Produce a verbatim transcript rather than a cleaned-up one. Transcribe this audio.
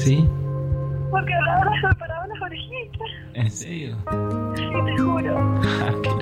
Sí. Porque ahora se me paraban las orejitas. ¿En serio? Sí, te juro. Ah, qué